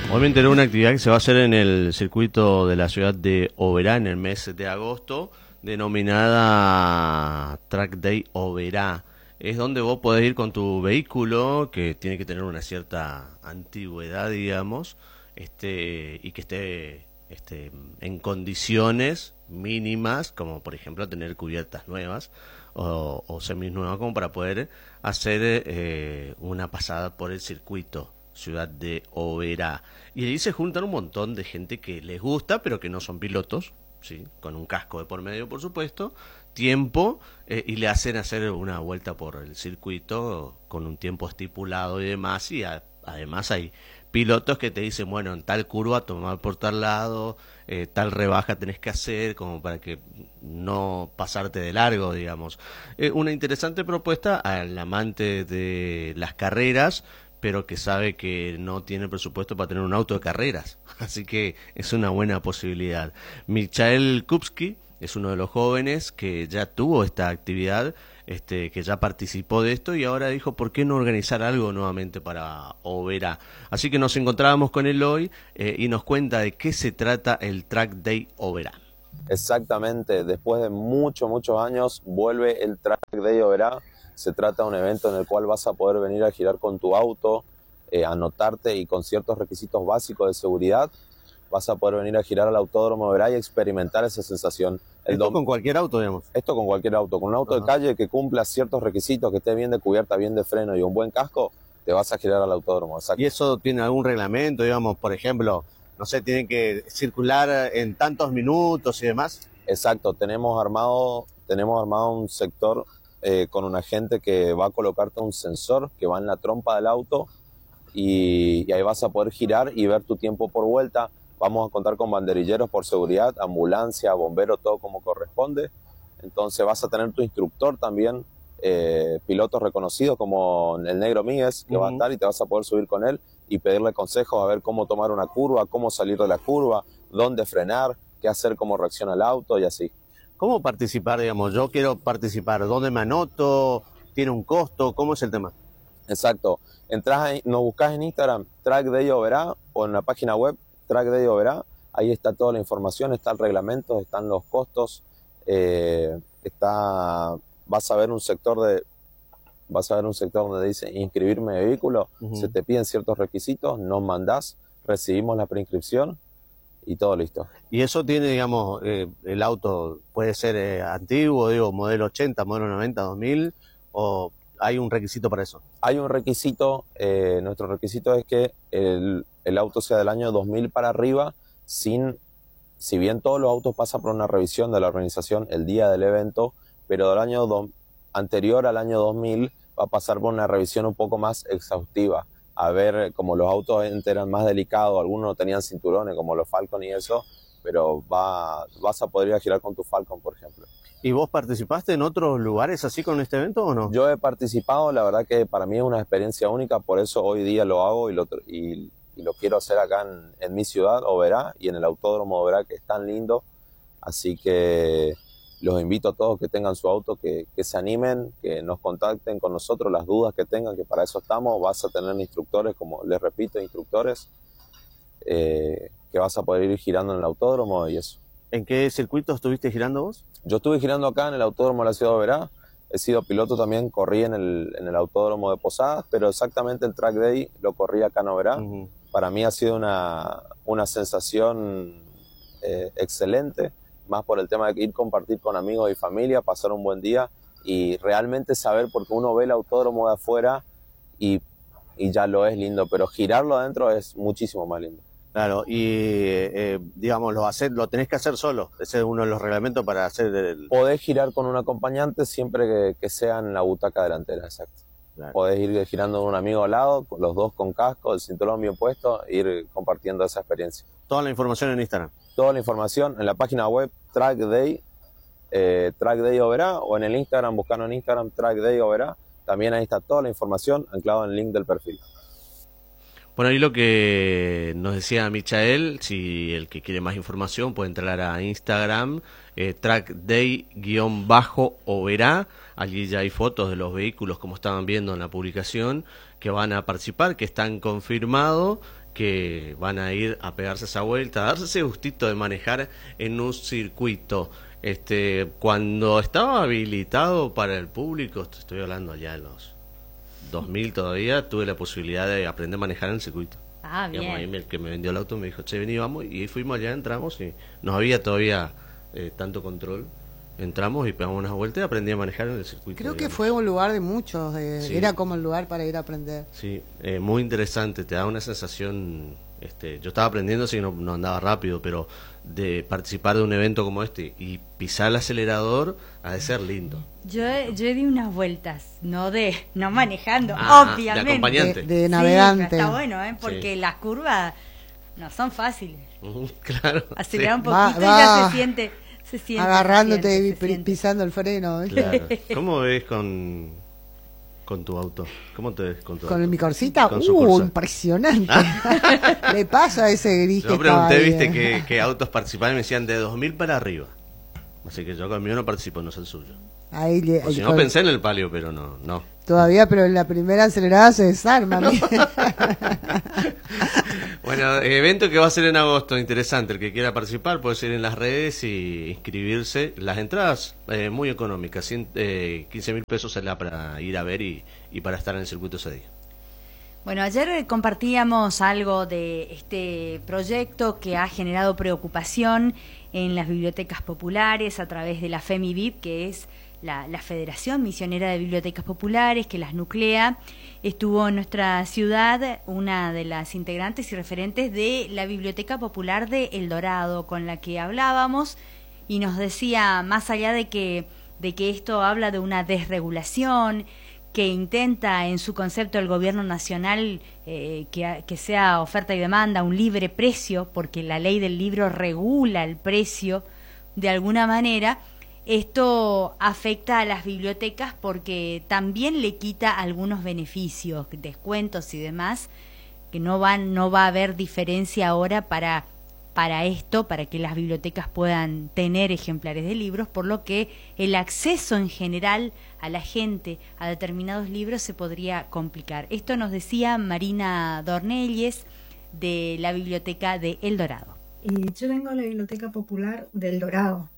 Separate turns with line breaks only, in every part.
Hoy me enteré de una actividad que se va a hacer en el circuito de la ciudad de Oberá en el mes de agosto, denominada Track Day Oberá. Es donde vos podés ir con tu vehículo, que tiene que tener una cierta antigüedad, digamos, y que esté en condiciones mínimas, como por ejemplo tener cubiertas nuevas o seminuevas, como para poder hacer una pasada por el circuito ciudad de Oberá. Y ahí se juntan un montón de gente que les gusta, pero que no son pilotos, ¿sí? Con un casco de por medio, por supuesto, tiempo, y le hacen hacer una vuelta por el circuito con un tiempo estipulado y demás, y además hay pilotos que te dicen, bueno, en tal curva tomar por tal lado, tal rebaja tenés que hacer, como para que no pasarte de largo, digamos. Una interesante propuesta al amante de las carreras, pero que sabe que no tiene presupuesto para tener un auto de carreras. Así que es una buena posibilidad. Michael Kupski es uno de los jóvenes que ya tuvo esta actividad, que ya participó de esto y ahora dijo, ¿por qué no organizar algo nuevamente para Oberá? Así que nos encontrábamos con él hoy y nos cuenta de qué se trata el Track Day Oberá.
Exactamente, después de muchos años vuelve el Track Day Oberá. Se trata de un evento en el cual vas a poder venir a girar con tu auto, anotarte y con ciertos requisitos básicos de seguridad vas a poder venir a girar al Autódromo de Oberá y experimentar esa sensación.
¿Esto con cualquier auto, digamos?
Esto con cualquier auto. Con un auto de calle que cumpla ciertos requisitos, que esté bien de cubierta, bien de freno y un buen casco, te vas a girar al autódromo. Exacto.
¿Y eso tiene algún reglamento, digamos, por ejemplo, no sé, tienen que circular en tantos minutos y demás?
Exacto, tenemos armado un sector con una gente que va a colocarte un sensor que va en la trompa del auto y ahí vas a poder girar y ver tu tiempo por vuelta. Vamos a contar con banderilleros por seguridad, ambulancia, bomberos, todo como corresponde. Entonces vas a tener tu instructor también, pilotos reconocidos como el Negro Míguez, que va a estar y te vas a poder subir con él y pedirle consejos a ver cómo tomar una curva, cómo salir de la curva, dónde frenar, qué hacer, cómo reacciona el auto y así.
¿Cómo participar, digamos? Yo quiero participar, ¿dónde me anoto? ¿Tiene un costo? ¿Cómo es el tema?
Exacto, nos buscás en Instagram, Track Day Oberá, o en la página web, Track Day Oberá, ahí está toda la información, está el reglamento, están los costos, vas a ver un sector donde dice inscribirme de vehículo, se te piden ciertos requisitos, nos mandás, recibimos la preinscripción y todo listo.
¿Y eso tiene, digamos, el auto puede ser antiguo, digo, modelo 80, modelo 90, 2000, o hay un requisito para eso?
Hay un requisito, nuestro requisito es que el auto sea del año 2000 para arriba, si bien todos los autos pasan por una revisión de la organización el día del evento, pero del año anterior al año 2000 va a pasar por una revisión un poco más exhaustiva, a ver, como los autos eran más delicados, algunos no tenían cinturones como los Falcon y eso, pero vas a poder ir a girar con tu Falcon, por ejemplo.
¿Y vos participaste en otros lugares así con este evento o no?
Yo he participado, la verdad que para mí es una experiencia única, por eso hoy día lo hago y lo quiero hacer acá en mi ciudad, Oberá, y en el Autódromo de Oberá, que es tan lindo. Así que los invito a todos que tengan su auto, que se animen, que nos contacten con nosotros, las dudas que tengan, que para eso estamos. Vas a tener instructores, como les repito, instructores, que vas a poder ir girando en el autódromo y eso.
¿En qué circuito estuviste girando vos?
Yo estuve girando acá en el Autódromo de la Ciudad de Oberá. He sido piloto también, corrí en el Autódromo de Posadas, pero exactamente el Track Day lo corrí acá en Oberá. Para mí ha sido una sensación excelente, más por el tema de ir compartir con amigos y familia, pasar un buen día y realmente saber, porque uno ve el autódromo de afuera y ya lo es lindo, pero girarlo adentro es muchísimo más lindo.
Claro, y digamos, lo tenés que hacer solo. Ese es uno de los reglamentos para hacer
Podés girar con un acompañante siempre que sea en la butaca delantera, exacto. Claro. Podés ir girando con un amigo al lado, los dos con casco, el cinturón bien puesto, e ir compartiendo esa experiencia.
Toda la información en Instagram.
Toda la información en la página web Track Day Oberá, o en el Instagram, buscando en Instagram Track Day Oberá. También ahí está toda la información anclado en el link del perfil.
Bueno, ahí lo que nos decía Michael, si el que quiere más información puede entrar a Instagram, trackday_oberá, allí ya hay fotos de los vehículos como estaban viendo en la publicación, que van a participar, que están confirmados, que van a ir a pegarse esa vuelta, a darse ese gustito de manejar en un circuito. Cuando estaba habilitado para el público, estoy hablando ya de los 2000 todavía, tuve la posibilidad de aprender a manejar en el circuito.
Ah, bien.
Digamos, ahí el que me vendió el auto me dijo, che, vení, vamos, y fuimos allá, entramos y no había todavía tanto control. Entramos y pegamos unas vueltas y aprendí a manejar en el circuito.
Creo que
digamos.
fue un lugar de muchos,
Sí.
era como el lugar para ir a aprender.
Sí, muy interesante, te da una sensación, yo estaba aprendiendo, así que no andaba rápido, pero de participar de un evento como este y pisar el acelerador ha de ser lindo.
Yo di unas vueltas, no manejando,
Ah,
obviamente.
de acompañante.
De navegante.
Sí, está bueno, porque
Sí.
las curvas no son fáciles.
Claro.
Acelerar un
sí.
poquito y
Va.
ya se siente.
Agarrándote y
se siente.
pisando el freno.
Claro. ¿Cómo ves con tu auto? ¿Cómo te ves con tu
Con
auto?
el mi Corsita,
Con su Corsa.
impresionante. Le pasa a ese gris
Yo
que estaba
pregunté,
ahí,
viste, qué autos participaban y me decían de 2000 para arriba. Así que yo con el mío no participo, no es el suyo.
Ahí
O si no pensé en el palio, pero no.
Todavía, pero en la primera acelerada se desarma.
Bueno, evento que va a ser en agosto, interesante. El que quiera participar puede ser en las redes y inscribirse. Las entradas muy económicas, 15.000 pesos se le da para ir a ver y para estar en el circuito ese día.
Bueno, ayer compartíamos algo de este proyecto que ha generado preocupación en las bibliotecas populares a través de la FEMIBIP, que es la Federación Misionera de Bibliotecas Populares, que las nuclea. Estuvo en nuestra ciudad una de las integrantes y referentes de la Biblioteca Popular de El Dorado, con la que hablábamos, y nos decía, más allá de que esto habla de una desregulación, que intenta en su concepto el gobierno nacional que sea oferta y demanda, un libre precio, porque la ley del libro regula el precio de alguna manera. Esto afecta a las bibliotecas porque también le quita algunos beneficios, descuentos y demás, que no va a haber diferencia ahora para esto, para que las bibliotecas puedan tener ejemplares de libros, por lo que el acceso en general a la gente a determinados libros se podría complicar. Esto nos decía Marina Dornelles de la Biblioteca de El Dorado.
Yo vengo a la Biblioteca Popular del Dorado,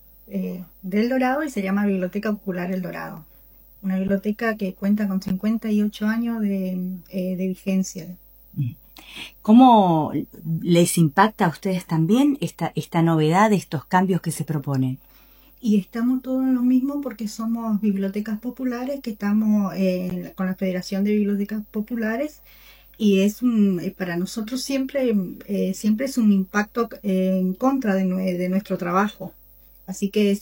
y se llama Biblioteca Popular El Dorado. Una biblioteca que cuenta con 58 años de vigencia.
¿Cómo les impacta a ustedes también esta novedad, estos cambios que se proponen?
Y estamos todos en lo mismo porque somos bibliotecas populares, que estamos con la Federación de Bibliotecas Populares, y para nosotros siempre es un impacto en contra de nuestro trabajo. Así que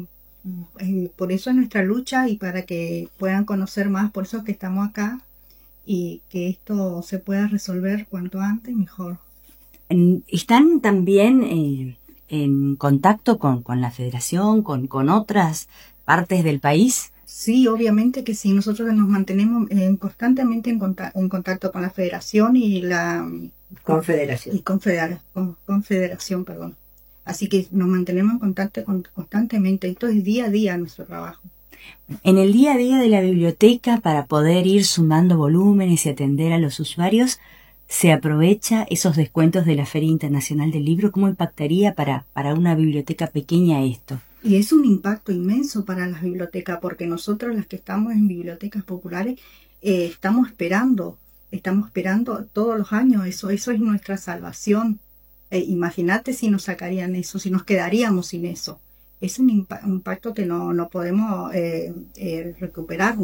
por eso es nuestra lucha y para que puedan conocer más, por eso es que estamos acá y que esto se pueda resolver cuanto antes mejor.
¿Están también en contacto con la federación, con otras partes del país?
Sí, obviamente que sí. Nosotros nos mantenemos constantemente en contacto con la federación y la
Confederación.
confederación, perdón. Así que nos mantenemos en contacto constantemente. Esto es día a día nuestro trabajo.
En el día a día de la biblioteca, para poder ir sumando volúmenes y atender a los usuarios, ¿se aprovecha esos descuentos de la Feria Internacional del Libro? ¿Cómo impactaría para una biblioteca pequeña esto?
Y es un impacto inmenso para las bibliotecas, porque nosotros las que estamos en bibliotecas populares estamos esperando todos los años. Eso es nuestra salvación. Imagínate si nos sacarían eso, si nos quedaríamos sin eso. Es un impacto que no podemos recuperar.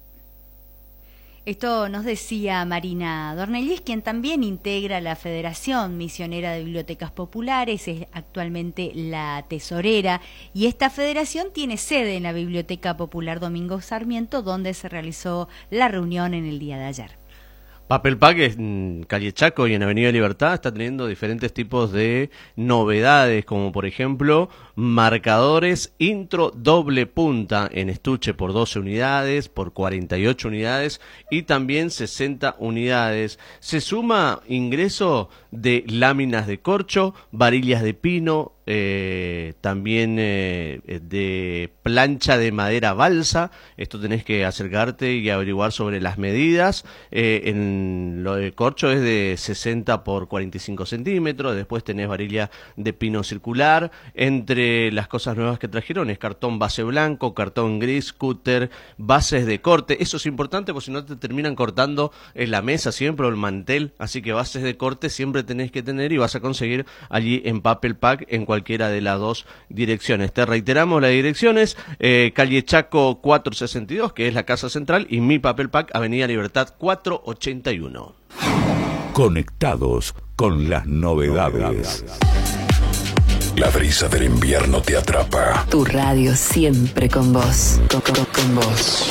Esto nos decía Marina Dornelles, quien también integra la Federación Misionera de Bibliotecas Populares, es actualmente la tesorera, y esta federación tiene sede en la Biblioteca Popular Domingo Sarmiento, donde se realizó la reunión en el día de ayer.
Papel Pack en Calle Chaco y en Avenida Libertad está teniendo diferentes tipos de novedades, como por ejemplo marcadores, intro doble punta en estuche por 12 unidades, por 48 unidades y también 60 unidades. Se suma ingreso de láminas de corcho, varillas de pino, también de plancha de madera balsa. Esto tenés que acercarte y averiguar sobre las medidas. En lo de corcho es de 60 por 45 centímetros. Después tenés varilla de pino circular. Entre las cosas nuevas que trajeron es cartón base blanco, cartón gris, cúter, bases de corte. Eso es importante porque si no te terminan cortando en la mesa siempre o el mantel. Así que bases de corte siempre tenés que tener y vas a conseguir allí en Papel Pack en cualquiera de las dos direcciones. Te reiteramos las direcciones: calle Chaco 462, que es la casa central, y Mi Papel Pack, Avenida Libertad 481.
Conectados con las novedades.
La brisa del invierno te atrapa.
Tu radio siempre con vos. Con vos.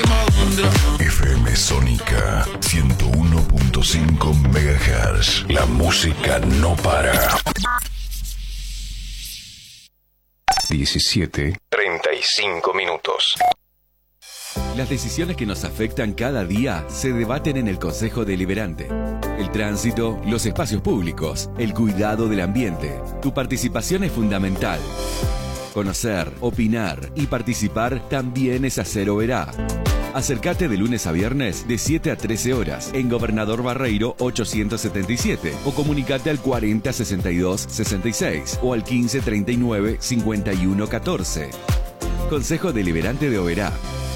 FM Sónica 101.5 MHz. La música no para. 17:35 minutos.
Las decisiones que nos afectan cada día se debaten en el Consejo Deliberante. El tránsito, los espacios públicos, el cuidado del ambiente. Tu participación es fundamental. Conocer, opinar y participar también es hacer Oberá. Acércate de lunes a viernes de 7 a 13 horas en Gobernador Barreiro 877 o comunicate al 40 62 66 o al 15 39 51 14. Consejo Deliberante de Oberá.